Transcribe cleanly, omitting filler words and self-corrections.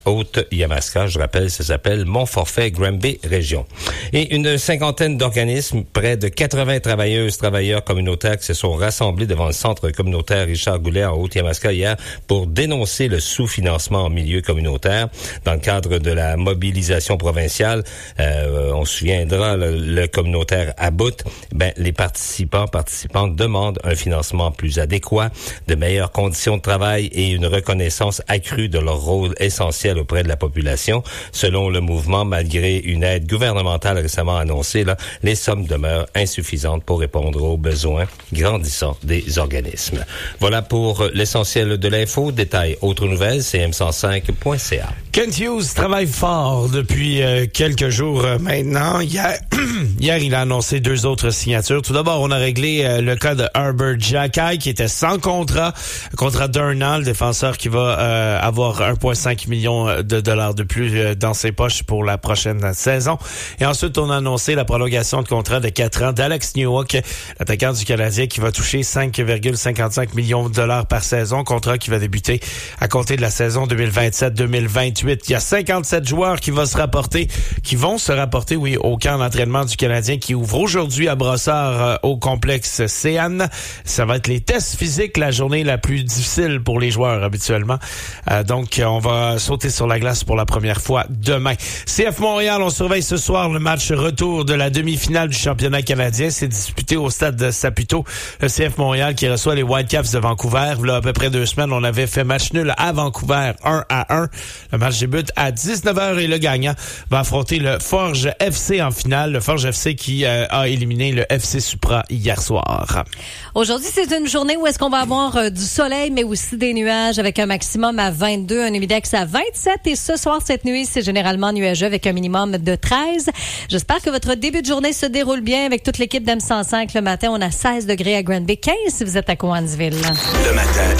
Haute-Yamaska. Je rappelle, ça s'appelle Mon Forfait Granby Région. Et une cinquantaine d'organismes, près de 80 travailleurs communautaires qui se sont rassemblés devant le centre communautaire Richard Goulet en Haute-Yamaska hier pour dénoncer le sous-financement en milieu communautaire. Dans le cadre de la mobilisation provinciale, on se souviendra, le communautaire à bout, les participantes demandent un financement plus adéquat, de meilleures conditions de travail et une reconnaissance accrue de leur rôle essentiel auprès de la population. Selon le mouvement, malgré une aide gouvernementale récemment annoncée, les sommes demeurent insuffisantes pour répondre aux besoins grandissants des organismes. Voilà pour l'essentiel de l'info. Détail, autres nouvelles, cm105.ca. Kent Hughes travaille fort depuis quelques jours maintenant. Hier, il a annoncé 2 autres signatures. Tout d'abord, on a réglé le cas de Herbert Jackay, qui était sans contrat d'un an, le défenseur qui va avoir 1,5 million de dollars de plus dans ses poches pour la prochaine saison. Et ensuite, on a annoncé la prolongation de contrat de 4 ans d'Alex Newhook, l'attaquant du Canadien, qui va toucher 5,55 millions de dollars par saison, contrat qui va débuter à compter de la saison 2027-2028. Il y a 57 joueurs qui vont se rapporter, au camp d'entraînement du Canadien qui ouvre aujourd'hui à Brossard au complexe Céane. Ça va être les tests physiques, la journée la plus difficile pour les joueurs habituellement. Donc, on va sauter sur la glace pour la première fois demain. CF Montréal, on surveille ce soir le match retour de la demi-finale du championnat canadien. C'est disputé au stade de Saputo. Le CF Montréal qui reçoit les Whitecaps de Vancouver. Là, à peu près 2 semaines, on avait fait match nul à Vancouver, 1-1. Le match débute à 19h et le gagnant va affronter le Forge FC en finale. Le Forge FC qui a éliminé le FC Supra hier soir. Aujourd'hui, c'est une journée où est-ce qu'on va avoir du soleil, mais aussi des nuages avec un maximum à 22, un humidex à 27. Et ce soir, cette nuit, c'est généralement nuageux avec un minimum de 13. J'espère que votre début de journée se déroule bien avec toute l'équipe d'M105. Le matin, on a 16 degrés à Granby, 15 si vous êtes à Cowansville. Le matin,